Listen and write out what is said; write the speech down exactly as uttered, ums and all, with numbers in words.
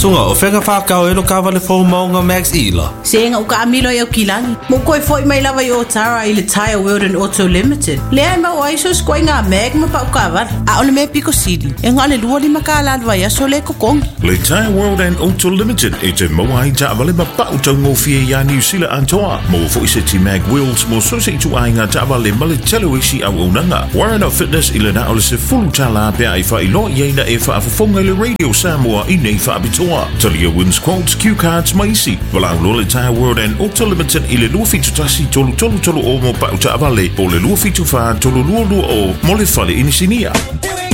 sunga o whenga whakau e lo kawale fo maunga Max Ila. Senga uka amilo e o kilangi. Mo koe foi mai lava i o Tara i le Tire World and Auto Limited. Lea ma o aiso skoi ngā meg ma pa uka avar. A ole me Pico City. E ngā le lua li makala alwa ia so le kokong. Le Tire World and Auto Limited e te moa ai ta avale ma pa utau ngofie ia New Zealand antoa. Mo fo i se ti mag wheels mo so se i tu ai ngā ta avale ma le telo isi au unanga. Warren of Fitness i le na ole se fulu tala pia i wha i lo i eina e wha afafonga le Radio Samoa i nei wha abitoa. Talia wins quotes, cue cards, maisi. Walau lo le Tire World and Auto Limited i le lua fitu tasi tolu tolu tolu o mo pa uta avale. Po le lua fitu wha tolu lua lua o mo le fale inisinia.